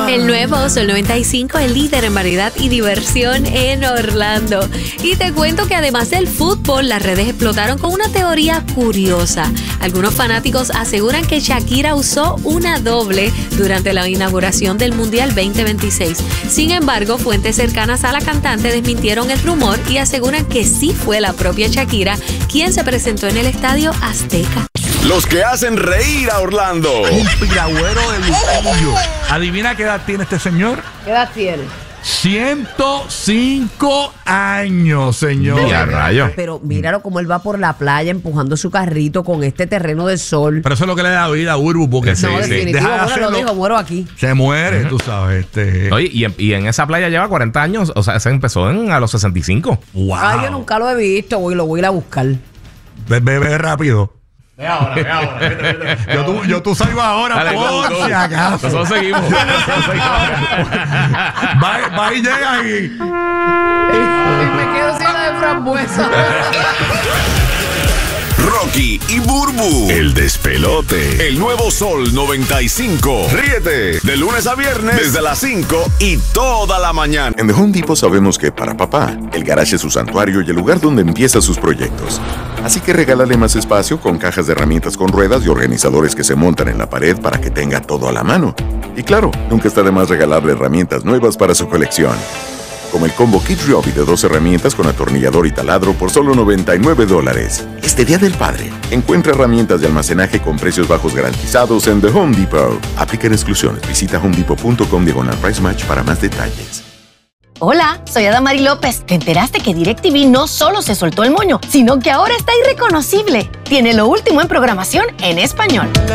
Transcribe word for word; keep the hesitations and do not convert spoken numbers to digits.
El nuevo Sol noventa y cinco, el líder en variedad y diversión en Orlando. Y te cuento que además del fútbol, las redes explotaron con una teoría curiosa. Algunos fanáticos aseguran que Shakira usó una doble durante la inauguración del Mundial veinte veintiséis. Sin embargo, fuentes cercanas a la cantante desmintieron el rumor y aseguran que sí fue la propia Shakira quien se presentó en el Estadio Azteca. Los que hacen reír a Orlando. Un piragüero de Luquillo. Adivina qué edad tiene este señor. ¿Qué edad tiene? ciento cinco años, señor. Y a rayo. Pero míralo como él va por la playa empujando su carrito con este terreno de sol. Pero eso es lo que le da vida a Urbu, porque No, se, definitivo, deja de bueno, lo hacerlo, dijo, muero aquí. se muere, tú sabes. Este. Oye, y, en, y en esa playa lleva cuarenta años. O sea, se empezó en, a los sesenta y cinco. Wow. Ay, yo nunca lo he visto, voy, lo voy a ir a buscar. Ve, ve, ve rápido. Ve ahora, ve ahora. Vete, vete, vete. Yo tú, yo tú salgo ahora, Dale, por go, go. si acaso. Nosotros seguimos. Nosotros seguimos. Va, va y llega ahí. Me quedo sin la de frambuesa. Rocky y Burbu, el despelote. El nuevo Sol noventa y cinco. Ríete de lunes a viernes desde las cinco y toda la mañana. En The Home Depot sabemos que para papá, el garage es su santuario y el lugar donde empieza sus proyectos. Así que regálale más espacio con cajas de herramientas con ruedas y organizadores que se montan en la pared para que tenga todo a la mano. Y claro, nunca está de más regalarle herramientas nuevas para su colección. Como el combo Kid Ryobi de dos herramientas con atornillador y taladro por solo noventa y nueve dólares. Este Día del Padre, encuentra herramientas de almacenaje con precios bajos garantizados en The Home Depot. Aplican exclusiones. Visita homedepot.com diagonal price match para más detalles. Hola, soy Adamari López. ¿Te enteraste que DirecTV no solo se soltó el moño, sino que ahora está irreconocible? Tiene lo último en programación en español.